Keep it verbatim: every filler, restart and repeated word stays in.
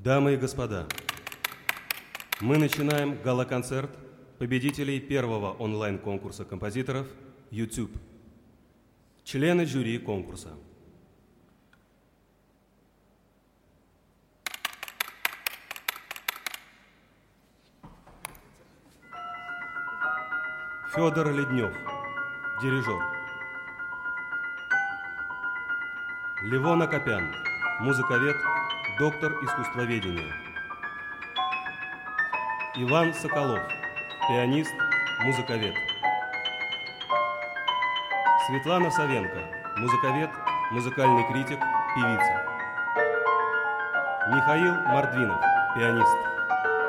Дамы и господа, мы начинаем гала-концерт победителей первого онлайн-конкурса композиторов YouTube. Члены жюри конкурса. Федор Леднев, дирижер. Левон Акопян, музыковед, доктор искусствоведения. Иван Соколов, пианист, музыковед. Светлана Савенко, музыковед, музыкальный критик, певица. Михаил Мордвинов, пианист.